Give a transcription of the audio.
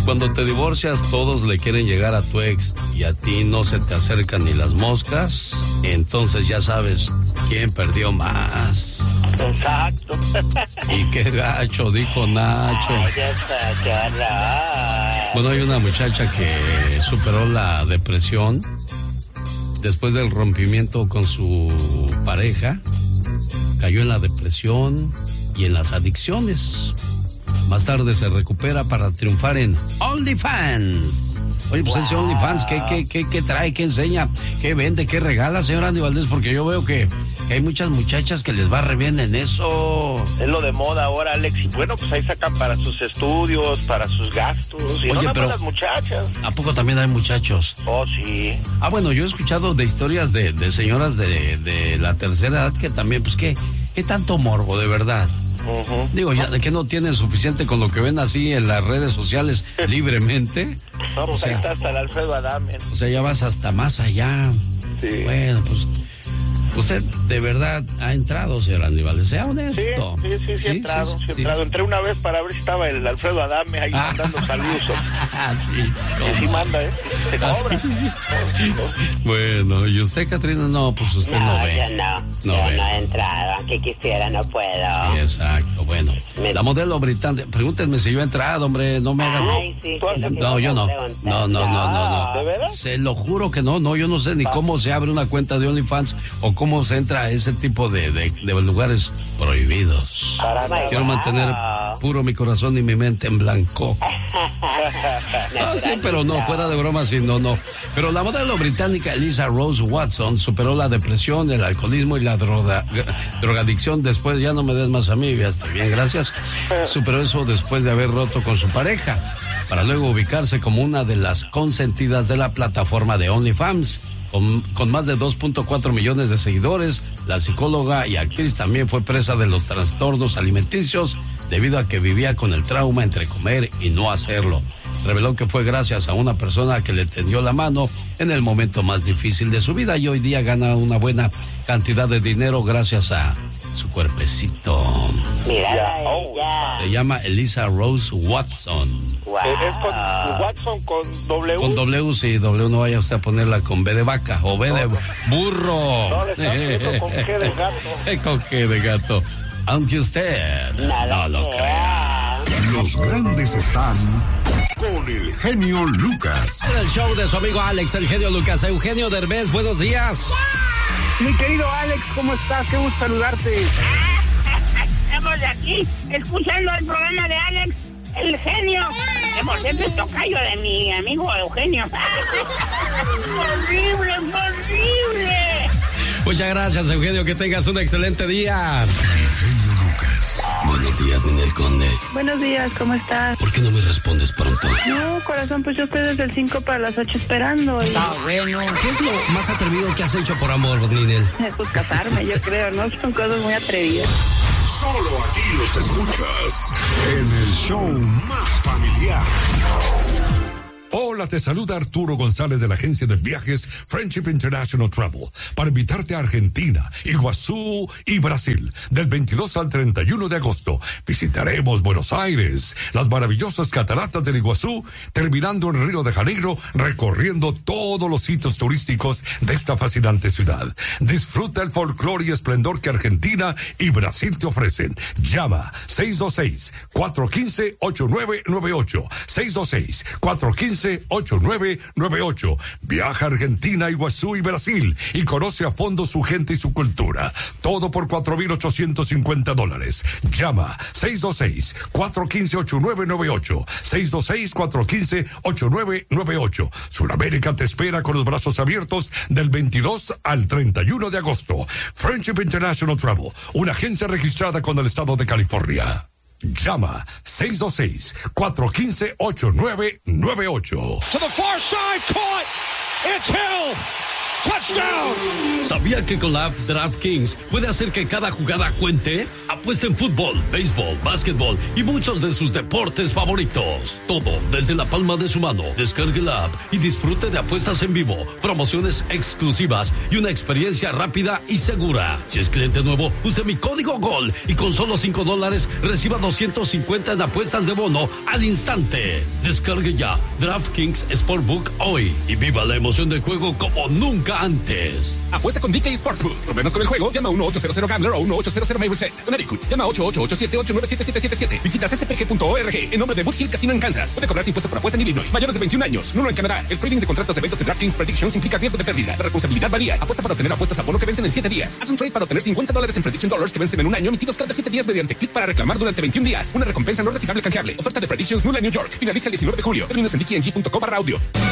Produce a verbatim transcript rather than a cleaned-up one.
Cuando te divorcias, todos le quieren llegar a tu ex y a ti no se te acercan ni las moscas, entonces ya sabes quién perdió más. Exacto. Y qué gacho, dijo Nacho. Oye, qué horror. Bueno, hay una muchacha que superó la depresión después del rompimiento con su pareja. Cayó en la depresión y en las adicciones. Más tarde se recupera para triunfar en OnlyFans. Oye, pues wow. Ese OnlyFans, ¿qué, qué, qué, ¿qué trae? ¿Qué enseña? ¿Qué vende? ¿Qué regala, señor Andy Valdés? Porque yo veo que, que hay muchas muchachas que les va re bien en eso. Es lo de moda ahora, Alex. Y bueno, pues ahí sacan para sus estudios, para sus gastos. Y Oye, no pero las muchachas. ¿A poco también hay muchachos? Oh, sí. Ah, bueno, yo he escuchado de historias de, de señoras de, de la tercera edad que también, pues, ¿qué, qué tanto morbo, de verdad? Uh-huh. Digo, ya de que no tienen suficiente con lo que ven así en las redes sociales libremente. Vamos, o sea, ahí está hasta el Alfredo Adame. O sea, ya vas hasta más allá. Sí. Bueno, pues usted de verdad ha entrado, señor Andy Valdés, sea honesto. Sí, sí, sí, sí, sí he entrado, sí, sí, sí he entrado. Entré una vez para ver si estaba el Alfredo Adame ahí mandando saludos. Sí, y sí manda, ¿eh? Se cobra. Bueno, ¿y usted, Catrina? No, pues usted no, no ve. Yo no, no yo ve. no he entrado, aunque quisiera, no puedo. Sí, exacto, bueno. Me... La modelo británica, pregúntenme si yo he entrado, hombre, no me hagan... Ay, sí, sí, no, yo no. No, no, no, no, no. ¿De veras? Se lo juro que no, no, yo no sé ni cómo se abre una cuenta de OnlyFans o cómo se entra a ese tipo de, de, de lugares prohibidos. Caramba, quiero wow. mantener puro mi corazón y mi mente en blanco. No, sí, pero no, fuera de broma, sí, no, no. Pero la modelo británica Eliza Rose Watson superó la depresión, el alcoholismo y la droga, drogadicción después, ya no me des más a mí, ya estoy bien, gracias. Superó eso después de haber roto con su pareja, para luego ubicarse como una de las consentidas de la plataforma de OnlyFans. Con, con más de dos punto cuatro millones de seguidores, la psicóloga y actriz también fue presa de los trastornos alimenticios debido a que vivía con el trauma entre comer y no hacerlo. Reveló que fue gracias a una persona que le tendió la mano en el momento más difícil de su vida y hoy día gana una buena cantidad de dinero gracias a su cuerpecito. Mira, ella. Se llama Eliza Rose Watson. Wow. Es con Watson con W. Con W, sí, W, no vaya usted a ponerla con B de vaca o B de burro. No, le está haciendo con G de gato. Con G de gato. Aunque usted no, no lo crea. Los grandes están con el genio Lucas. En el show de su amigo Alex, el genio Lucas. Eugenio Derbez, buenos días. Mi querido Alex, ¿cómo estás? Qué gusto saludarte. Estamos aquí escuchando el programa de Alex, el genio. Que por cierto es tocayo de mi amigo Eugenio. ¡Horrible, horrible! Muchas gracias, Eugenio. Que tengas un excelente día. Genio Lucas. Buenos días, Ninel Conde. Buenos días, ¿cómo estás? ¿Por qué no me respondes pronto? No, corazón, pues yo estoy desde el cinco para las ocho esperando. Y... Está bueno. ¿Qué es lo más atrevido que has hecho por amor, Ninel? Pues casarme, yo creo, ¿no? Son cosas muy atrevidas. Solo aquí los escuchas en el show más familiar. Hola, te saluda Arturo González de la agencia de viajes Friendship International Travel para invitarte a Argentina, Iguazú y Brasil del veintidós al treinta y uno de agosto. Visitaremos Buenos Aires, las maravillosas cataratas del Iguazú, terminando en Río de Janeiro, recorriendo todos los sitios turísticos de esta fascinante ciudad. Disfruta el folclore y esplendor que Argentina y Brasil te ofrecen. Llama seis dos seis, cuatro uno cinco, ocho nueve nueve ocho, seis dos seis, cuatro uno cinco, ocho nueve nueve ocho. Viaja a Argentina, Iguazú y Brasil y conoce a fondo su gente y su cultura. Todo por cuatro mil ochocientos cincuenta dólares. Llama seis dos seis, cuatro uno cinco, ocho nueve nueve ocho. seis dos seis, cuatro uno cinco, ocho nueve nueve ocho. Sudamérica te espera con los brazos abiertos del veintidós al treinta y uno de agosto. Friendship International Travel, una agencia registrada con el estado de California. Llama seis dos seis, cuatro uno cinco, ocho nueve nueve ocho. To the far side, caught. It's Hill. ¡Touchdown! ¿Sabía que con la app DraftKings puede hacer que cada jugada cuente? Apuesta en fútbol, béisbol, básquetbol y muchos de sus deportes favoritos. Todo desde la palma de su mano. Descargue la app y disfrute de apuestas en vivo, promociones exclusivas y una experiencia rápida y segura. Si es cliente nuevo, use mi código GOL y con solo cinco dólares reciba doscientos cincuenta en apuestas de bono al instante. Descargue ya DraftKings Sportbook hoy y viva la emoción del juego como nunca antes. Apuesta con D K Sportsbook. Problemas con el juego, llama uno ocho cero cero Gambler o uno ocho cero cero May Reset. Connecticut, llama ocho ocho ocho siete ocho nueve siete siete siete siete. Visita c s p g punto org en nombre de Boot Hill Casino en Kansas. Puede cobrarse impuesto por apuesta en Illinois. Mayores de veintiún años. Nulo en Canadá. El trading de contratos de eventos de DraftKings Predictions implica riesgo de pérdida. La responsabilidad varía. Apuesta para obtener apuestas a bono que vencen en siete días. Haz un trade para obtener cincuenta dólares en Prediction Dollars que vencen en un año, emitidos cada siete días mediante clic para reclamar durante veintiún días. Una recompensa no retirable canjeable. Oferta de Predictions nula en New York. Finaliza el diecinueve de julio. Términos en d k n g punto com barra audio.